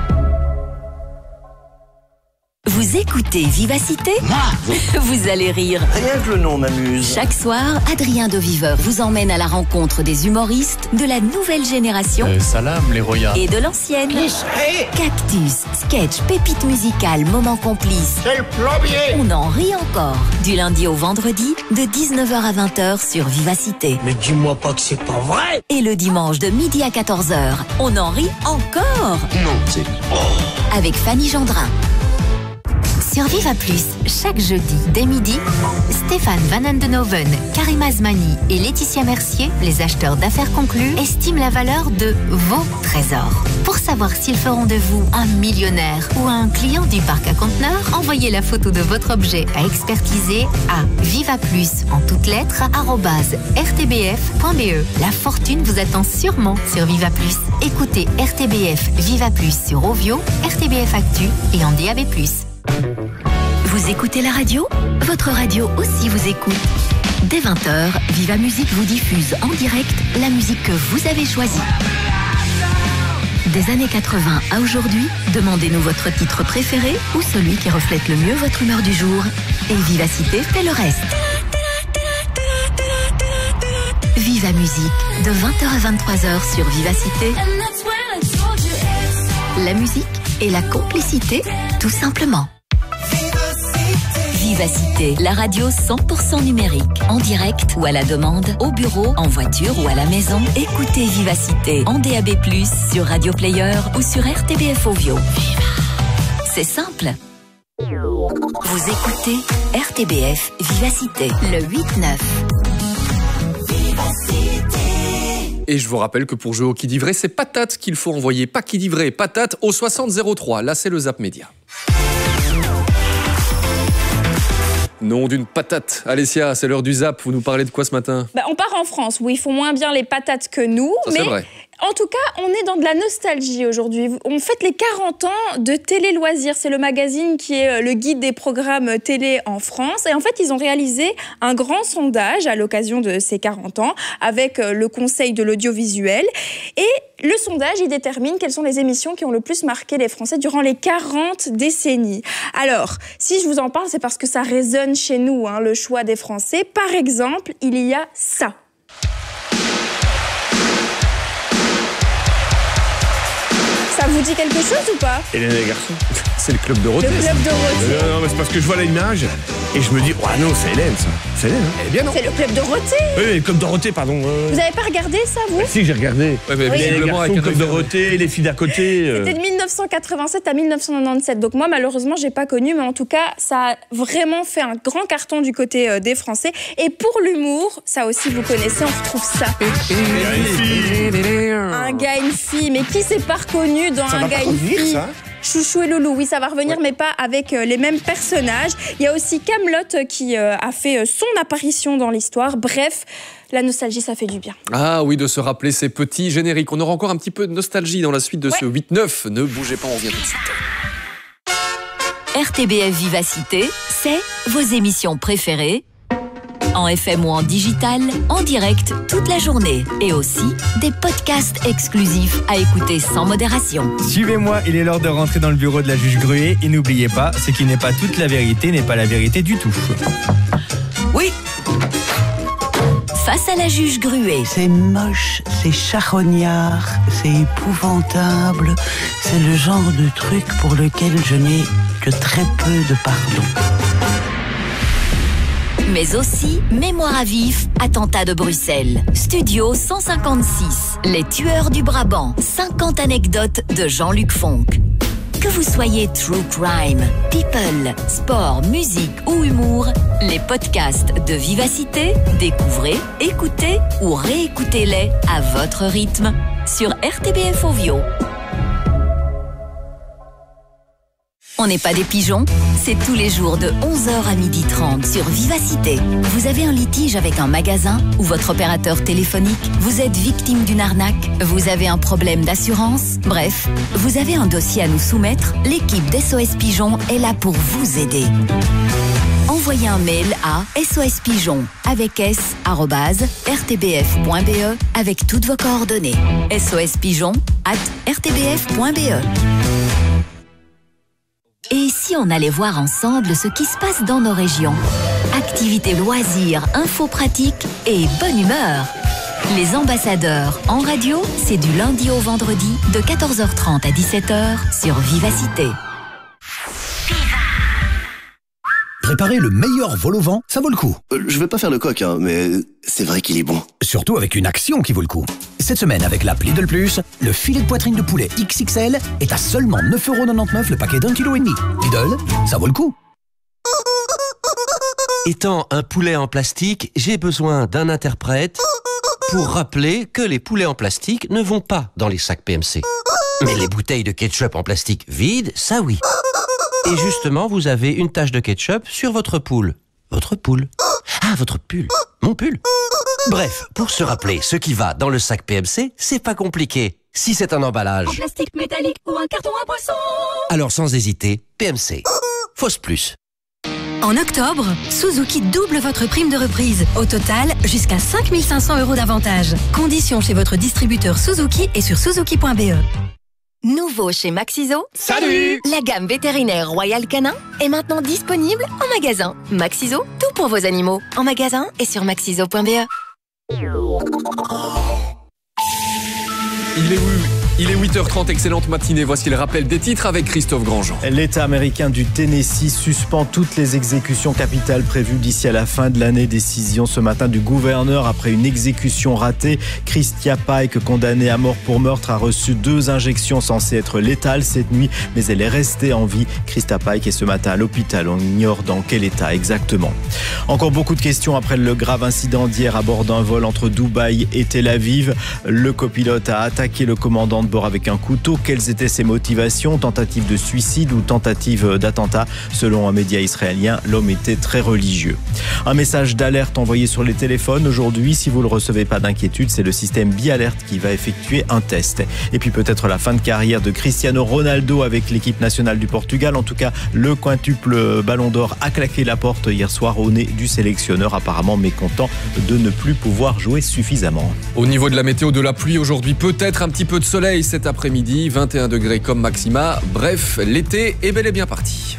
Vous écoutez Vivacité? Vous allez rire.
Rien que le nom m'amuse.
Chaque soir, Adrien de Viveur vous emmène à la rencontre des humoristes de la nouvelle génération
Euh, salam, les royas.
et de l'ancienne. Cactus, sketch, pépites musicales, moments complices.
C'est le plombier.
On en rit encore. Du lundi au vendredi, de dix-neuf heures à vingt heures sur Vivacité.
Mais dis-moi pas que c'est pas vrai.
Et le dimanche de midi à quatorze heures, on en rit encore.
Non, c'est...
Avec Fanny Gendrin. Sur Viva Plus, chaque jeudi, dès midi, Stéphane Van Andenoven, Karim Azmani et Laetitia Mercier, les acheteurs d'affaires conclus, estiment la valeur de vos trésors. Pour savoir s'ils feront de vous un millionnaire ou un client du parc à conteneurs, envoyez la photo de votre objet à expertiser à vivaplus en toutes lettres arobase r t b f point b e. La fortune vous attend sûrement sur Viva Plus. Écoutez R T B F Viva Plus sur Ovio, R T B F Actu et en D A B plus. Vous écoutez la radio? Votre radio aussi vous écoute. Dès vingt heures, Viva Musique vous diffuse en direct la musique que vous avez choisie. Des années quatre-vingts à aujourd'hui, demandez-nous votre titre préféré ou celui qui reflète le mieux votre humeur du jour. Et Vivacité fait le reste. Viva Musique, de vingt heures à vingt-trois heures sur Vivacité. La musique et la complicité, tout simplement. Vivacité, la radio cent pour cent numérique, en direct ou à la demande, au bureau, en voiture ou à la maison. Écoutez Vivacité en D A B plus, sur Radio Player ou sur R T B F Ovio. C'est simple. Vous écoutez R T B F Vivacité, le huit neuf.
Et je vous rappelle que pour jouer au qui dit vrai, c'est patate qu'il faut envoyer. Pas qui dit vrai, patate au soixante zéro trois. Là, c'est le Zap Média. Nom d'une patate. Alessia, c'est l'heure du Zap. Vous nous parlez de quoi ce matin?
Bah, on part en France, où ils font moins bien les patates que nous.
Ça,
mais
c'est vrai.
En tout cas, on est dans de la nostalgie aujourd'hui. On fête les quarante ans de Télé Loisirs. C'est le magazine qui est le guide des programmes télé en France. Et en fait, ils ont réalisé un grand sondage à l'occasion de ces quarante ans avec le Conseil de l'audiovisuel. Et le sondage, il détermine quelles sont les émissions qui ont le plus marqué les Français durant les quarante décennies. Alors, si je vous en parle, c'est parce que ça résonne chez nous, hein, le choix des Français. Par exemple, il y a ça. Ça vous dit quelque chose ou pas?
Hélène et les garçons.
C'est le club de Dorothée.
Le club Dorothée.
Non, non, mais c'est parce que je vois l'image. Et je me dis, oh non, c'est Hélène, ça. C'est Hélène, hein.
Eh bien non.
C'est le club Dorothée.
Oui, comme Dorothée, pardon. Euh...
Vous avez pas regardé ça, vous?
Bah, si, j'ai regardé.
Ouais, mais
Oui.
Les
visiblement,
garçons
avec un
comme
œil
Dorothée, les filles d'à côté. euh.
C'était de mille neuf cent quatre-vingt-sept à mille neuf cent quatre-vingt-dix-sept. Donc moi, malheureusement, j'ai pas connu, mais en tout cas, ça a vraiment fait un grand carton du côté euh, des Français. Et pour l'humour, ça aussi, vous connaissez, on retrouve ça. Un gars, une fille. Mais qui s'est pas reconnu dans
Ça
un
va
gars,
pas
une
revenir,
fille?
ça?
Chouchou et Loulou, oui, ça va revenir, ouais. Mais pas avec euh, les mêmes personnages. Il y a aussi Kaamelott qui euh, a fait euh, son apparition dans l'histoire. Bref, la nostalgie, ça fait du bien.
Ah oui, de se rappeler ces petits génériques. On aura encore un petit peu de nostalgie dans la suite de
Ouais.
ce huit neuf. Ne bougez pas, on revient tout de suite.
R T B F Vivacité, c'est vos émissions préférées, en F M ou en digital, en direct toute la journée. Et aussi des podcasts exclusifs à écouter sans modération.
Suivez-moi, il est l'heure de rentrer dans le bureau de la juge Gruet. Et n'oubliez pas, ce qui n'est pas toute la vérité n'est pas la vérité du tout.
Oui. Face à la juge Gruet.
C'est moche, c'est charognard, c'est épouvantable. C'est le genre de truc pour lequel je n'ai que très peu de pardon.
Mais aussi Mémoire à vif, attentat de Bruxelles. Studio cent cinquante-six, Les tueurs du Brabant. cinquante anecdotes de Jean-Luc Fonck. Que vous soyez true crime, people, sport, musique ou humour, les podcasts de Vivacité, découvrez, écoutez ou réécoutez-les à votre rythme sur R T B F Ovio. On n'est pas des pigeons, c'est tous les jours de onze heures à midi trente sur Vivacité. Vous avez un litige avec un magasin ou votre opérateur téléphonique? Vous êtes victime d'une arnaque? Vous avez un problème d'assurance? Bref, vous avez un dossier à nous soumettre? L'équipe d'S O S Pigeon est là pour vous aider. Envoyez un mail à sospigeon avec s arobase r t b f point b e avec toutes vos coordonnées. sospigeon arobase r t b f point b e. Et si on allait voir ensemble ce qui se passe dans nos régions? Activités, loisirs, infos pratiques et bonne humeur. Les ambassadeurs en radio, c'est du lundi au vendredi de quatorze heures trente à dix-sept heures sur Vivacité.
Préparer le meilleur vol au vent, ça vaut le coup.
Euh, je vais pas faire le coq, hein, mais c'est vrai qu'il est bon.
Surtout avec une action qui vaut le coup. Cette semaine, avec l'app Lidl Plus, le filet de poitrine de poulet X X L est à seulement neuf euros quatre-vingt-dix-neuf le paquet d'un kilo et demi. Lidl, ça vaut le coup.
Étant un poulet en plastique, j'ai besoin d'un interprète pour rappeler que les poulets en plastique ne vont pas dans les sacs P M C. Mais les bouteilles de ketchup en plastique vides, ça oui. Et justement, vous avez une tache de ketchup sur votre poule. Votre poule. Ah, votre pull. Mon pull. Bref, pour se rappeler ce qui va dans le sac P M C, c'est pas compliqué. Si c'est un emballage,
En plastique métallique ou un carton à boisson.
alors sans hésiter, P M C. Fausse plus.
En octobre, Suzuki double votre prime de reprise. Au total, jusqu'à cinq mille cinq cents euros d'avantage. Conditions chez votre distributeur Suzuki et sur suzuki point b e.
Nouveau chez Maxiso.
Salut!
La gamme vétérinaire Royal Canin est maintenant disponible en magasin. Maxiso, tout pour vos animaux. En magasin et sur maxiso point b e.
Il est où Il est huit heures trente, excellente matinée. Voici le rappel des titres avec Christophe Grandjean.
L'État américain du Tennessee suspend toutes les exécutions capitales prévues d'ici à la fin de l'année. Décision ce matin du gouverneur après une exécution ratée. Christia Pike, condamnée à mort pour meurtre, a reçu deux injections censées être létales cette nuit, mais elle est restée en vie. Christa Pike est ce matin à l'hôpital. On ignore dans quel état exactement. Encore beaucoup de questions après le grave incident d'hier à bord d'un vol entre Dubaï et Tel Aviv. Le copilote a attaqué le commandant de bord avec un couteau. Quelles étaient ses motivations? Tentative de suicide ou tentative d'attentat? Selon un média israélien, l'homme était très religieux. Un message d'alerte envoyé sur les téléphones aujourd'hui. Si vous ne le recevez pas d'inquiétude, c'est le système BiAlert qui va effectuer un test. Et puis peut-être la fin de carrière de Cristiano Ronaldo avec l'équipe nationale du Portugal. En tout cas, le quintuple Ballon d'Or a claqué la porte hier soir au nez du sélectionneur, apparemment mécontent de ne plus pouvoir jouer suffisamment.
Au niveau de la météo, de la pluie aujourd'hui, peut-être un petit peu de soleil cet après-midi, vingt et un degrés comme maxima. Bref, l'été est bel et bien parti.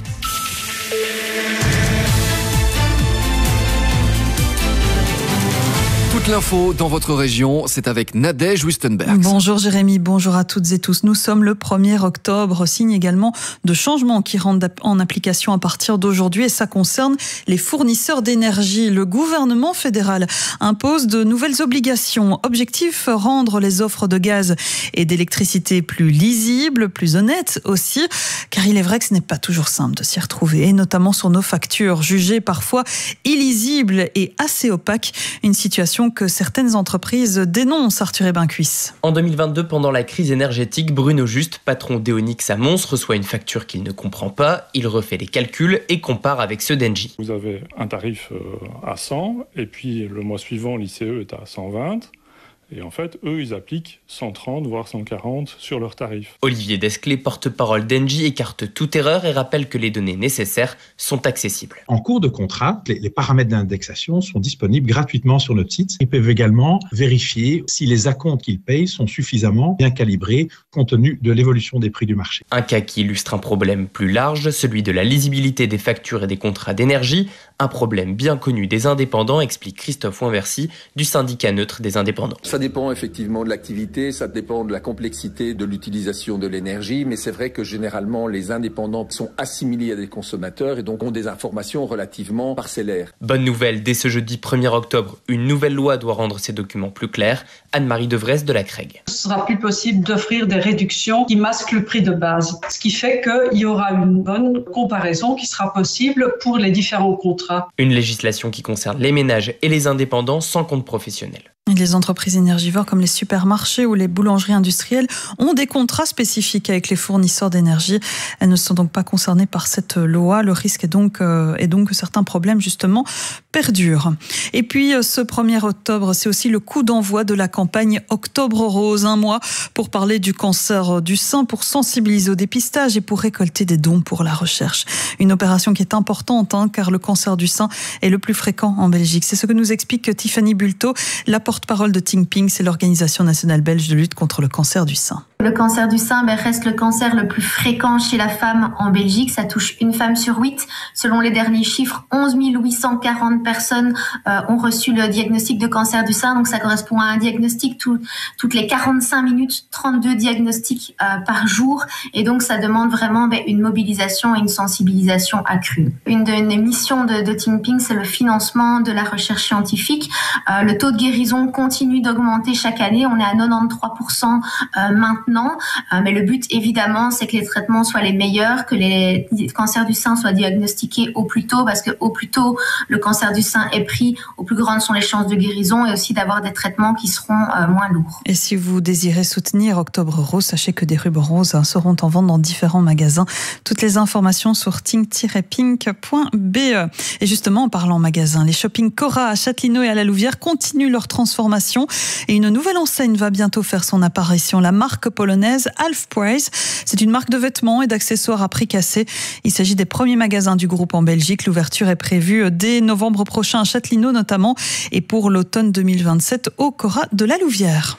Toute l'info dans votre région, c'est avec Nadège Wistenberg.
Bonjour Jérémy, bonjour à toutes et tous. Nous sommes le premier octobre, signe également de changements qui rentrent en application à partir d'aujourd'hui et ça concerne les fournisseurs d'énergie. Le gouvernement fédéral impose de nouvelles obligations. Objectif, rendre les offres de gaz et d'électricité plus lisibles, plus honnêtes aussi, car il est vrai que ce n'est pas toujours simple de s'y retrouver, et notamment sur nos factures, jugées parfois illisibles et assez opaques. Une situation que certaines entreprises dénoncent, Arthur Ebincuisse.
En deux mille vingt-deux, pendant la crise énergétique, Bruno Just, patron d'Eonix à Mons, reçoit une facture qu'il ne comprend pas. Il refait les calculs et compare avec ceux d'Engie.
Vous avez un tarif à cent et puis le mois suivant, l'I C E est à cent vingt. Et en fait, eux, ils appliquent cent trente, voire cent quarante sur leurs tarifs.
Olivier Desclés, porte-parole d'Engie, écarte toute erreur et rappelle que les données nécessaires sont accessibles.
En cours de contrat, les, les paramètres d'indexation sont disponibles gratuitement sur notre site. Ils peuvent également vérifier si les acomptes qu'ils payent sont suffisamment bien calibrés compte tenu de l'évolution des prix du marché.
Un cas qui illustre un problème plus large, celui de la lisibilité des factures et des contrats d'énergie. Un problème bien connu des indépendants, explique Christophe Ouinversy du syndicat neutre des indépendants.
Ça dépend effectivement de l'activité, ça dépend de la complexité de l'utilisation de l'énergie, mais c'est vrai que généralement les indépendants sont assimilés à des consommateurs et donc ont des informations relativement parcellaires.
Bonne nouvelle, dès ce jeudi premier octobre, une nouvelle loi doit rendre ces documents plus clairs. Anne-Marie Devresse de la C R E G.
Ce sera plus possible d'offrir des réductions qui masquent le prix de base, ce qui fait qu'il y aura une bonne comparaison qui sera possible pour les différents contrats.
Une législation qui concerne les ménages et les indépendants sans compte professionnel.
Les entreprises énergivores comme les supermarchés ou les boulangeries industrielles ont des contrats spécifiques avec les fournisseurs d'énergie. Elles ne sont donc pas concernées par cette loi. Le risque est donc, euh, est donc que certains problèmes justement perdurent. Et puis ce premier octobre, c'est aussi le coup d'envoi de la campagne Octobre Rose. Un mois pour parler du cancer du sein, pour sensibiliser au dépistage et pour récolter des dons pour la recherche. Une opération qui est importante hein, car le cancer du sein est le plus fréquent en Belgique. C'est ce que nous explique Tiffany Bulto, la porte-parole de Think Pink, c'est l'organisation nationale belge de lutte contre le cancer du sein.
Le cancer du sein ben, reste le cancer le plus fréquent chez la femme en Belgique. Ça touche une femme sur huit. Selon les derniers chiffres, onze mille huit cent quarante personnes euh, ont reçu le diagnostic de cancer du sein. Donc ça correspond à un diagnostic tout, toutes les quarante-cinq minutes, trente-deux diagnostics euh, par jour. Et donc ça demande vraiment ben, une mobilisation et une sensibilisation accrue. Une des missions de, de Think Pink, c'est le financement de la recherche scientifique. Euh, le taux de guérison continue d'augmenter chaque année. On est à quatre-vingt-treize pour cent euh, maintenant. Non, euh, mais le but évidemment c'est que les traitements soient les meilleurs, que les cancers du sein soient diagnostiqués au plus tôt, parce que au plus tôt le cancer du sein est pris, au plus grandes sont les chances de guérison et aussi d'avoir des traitements qui seront euh, moins lourds.
Et si vous désirez soutenir Octobre Rose, sachez que des rubans roses hein, seront en vente dans différents magasins. Toutes les informations sur think tiret pink point b e. Et justement en parlant magasin, les shopping Cora à Châtelineau et à la Louvière continuent leur transformation et une nouvelle enseigne va bientôt faire son apparition. La marque polonaise Half Price. C'est une marque de vêtements et d'accessoires à prix cassé. Il s'agit des premiers magasins du groupe en Belgique. L'ouverture est prévue dès novembre prochain à Châtelineau notamment et pour l'automne deux mille vingt-sept au Cora de la Louvière.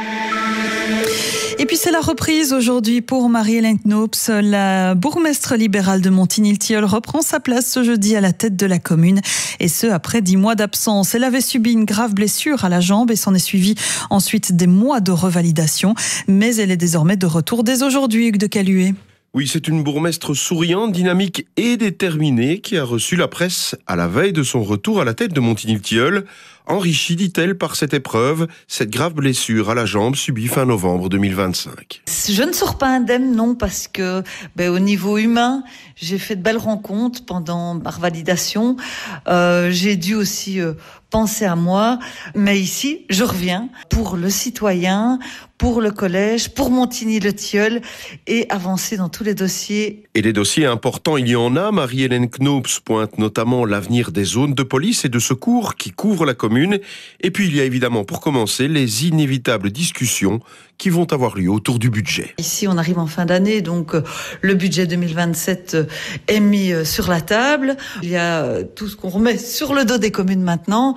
Et puis c'est la reprise aujourd'hui pour Marie-Hélène Knoops. La bourgmestre libérale de Montigny-le-Tilleul reprend sa place ce jeudi à la tête de la commune. Et ce, après dix mois d'absence. Elle avait subi une grave blessure à la jambe et s'en est suivi ensuite des mois de revalidation. Mais elle est désormais de retour dès aujourd'hui, Hugues de Caluet.
Oui, c'est une bourgmestre souriante, dynamique et déterminée qui a reçu la presse à la veille de son retour à la tête de Montigny-le-Tilleul. Enrichie, dit-elle, par cette épreuve, cette grave blessure à la jambe subie fin novembre deux mille vingt-cinq.
Je ne sors pas indemne, non, parce que ben, au niveau humain, j'ai fait de belles rencontres pendant ma revalidation. Euh, j'ai dû aussi euh, penser à moi. Mais ici, je reviens pour le citoyen, pour le collège, pour Montigny-le-Tilleul et avancer dans tous les dossiers.
Et des dossiers importants, il y en a. Marie-Hélène Knoops pointe notamment l'avenir des zones de police et de secours qui couvrent la commune. Et puis il y a évidemment, pour commencer, les inévitables discussions qui vont avoir lieu autour du budget.
Ici, on arrive en fin d'année, donc euh, le budget deux mille vingt-sept euh, est mis euh, sur la table. Il y a euh, tout ce qu'on remet sur le dos des communes maintenant.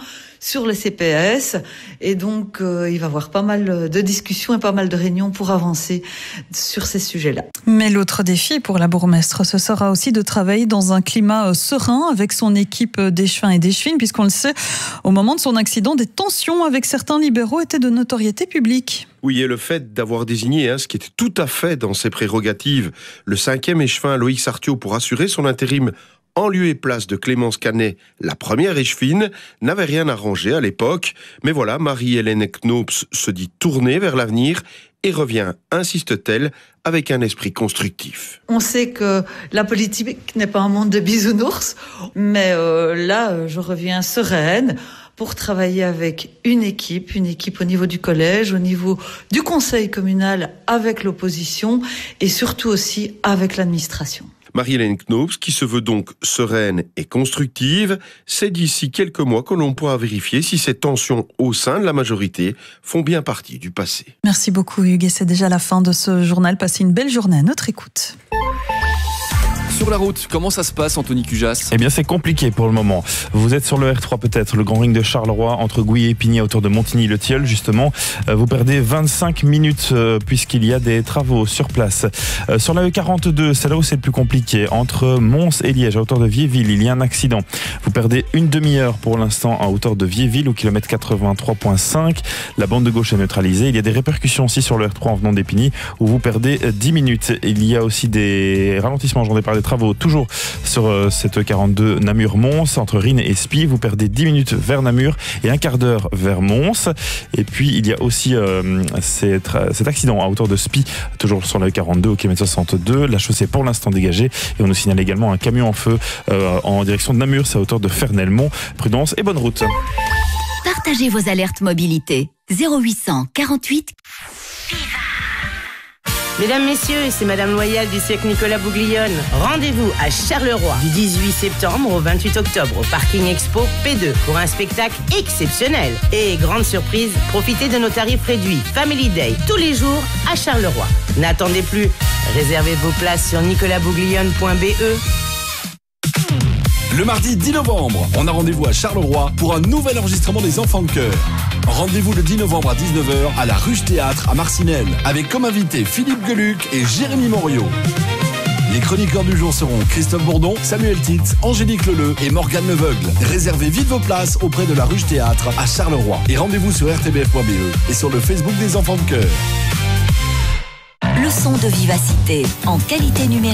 sur le C P S. Et donc, euh, il va y avoir pas mal de discussions et pas mal de réunions pour avancer sur ces sujets-là.
Mais l'autre défi pour la bourgmestre, ce sera aussi de travailler dans un climat serein avec son équipe d'échevins et d'échevines, puisqu'on le sait, au moment de son accident, des tensions avec certains libéraux étaient de notoriété publique.
Oui, et le fait d'avoir désigné, hein, ce qui était tout à fait dans ses prérogatives, le cinquième échevin Loïc Sartiot pour assurer son intérim en lieu et place de Clémence Canet, la première échevine, n'avait rien arrangé à l'époque. Mais voilà, Marie-Hélène Knops se dit tournée vers l'avenir et revient, insiste-t-elle, avec un esprit constructif.
On sait que la politique n'est pas un monde de bisounours, mais euh, là, je reviens sereine pour travailler avec une équipe, une équipe au niveau du collège, au niveau du conseil communal, avec l'opposition et surtout aussi avec l'administration.
Marie-Hélène Knops, qui se veut donc sereine et constructive, c'est d'ici quelques mois que l'on pourra vérifier si ces tensions au sein de la majorité font bien partie du passé.
Merci beaucoup Hugues, et c'est déjà la fin de ce journal. Passez une belle journée à notre écoute.
Sur la route, comment ça se passe, Anthony Cujas ?
Eh bien, c'est compliqué pour le moment. Vous êtes sur le R trois peut-être, le grand ring de Charleroi, entre Gouy et Épinay, à hauteur de Montigny-le-Tilleul, justement. Vous perdez vingt-cinq minutes euh, puisqu'il y a des travaux sur place. Euh, sur la E quarante-deux, c'est là où c'est le plus compliqué. Entre Mons et Liège, à hauteur de Viéville, il y a un accident. Vous perdez une demi-heure pour l'instant à hauteur de Viéville, au kilomètre quatre-vingt-trois virgule cinq. La bande de gauche est neutralisée. Il y a des répercussions aussi sur le R trois en venant d'Épinay, où vous perdez dix minutes. Il y a aussi des ralentissements engendrés par des travaux toujours sur euh, cette E quarante-deux Namur-Mons, entre Rhine et Spie. Vous perdez dix minutes vers Namur et un quart d'heure vers Mons. Et puis il y a aussi euh, cet, cet accident à hauteur de Spie, toujours sur la E quarante-deux au kilomètre soixante-deux. La chaussée pour l'instant dégagée, et on nous signale également un camion en feu euh, en direction de Namur, c'est à hauteur de Fernelmont. Prudence et bonne route.
Partagez vos alertes mobilité. zéro huit cent quarante-huit.
Mesdames, Messieurs, c'est Madame Loyal du cirque Nicolas Bouglione. Rendez-vous à Charleroi du dix-huit septembre au vingt-huit octobre au Parking Expo P deux pour un spectacle exceptionnel. Et grande surprise, profitez de nos tarifs réduits Family Day tous les jours à Charleroi. N'attendez plus, réservez vos places sur nicolas bouglione point b e.
Le mardi dix novembre, on a rendez-vous à Charleroi pour un nouvel enregistrement des Enfants de Chœur. Rendez-vous le dix novembre à dix-neuf heures à la Ruche Théâtre à Marcinelle, avec comme invités Philippe Geluc et Jérémy Morio. Les chroniqueurs du jour seront Christophe Bourdon, Samuel Titz, Angélique Leleu et Morgane Leveugle. Réservez vite vos places auprès de la Ruche Théâtre à Charleroi. Et rendez-vous sur r t b f point b e et sur le Facebook des Enfants de Chœur.
Leçon de vivacité en qualité numérique.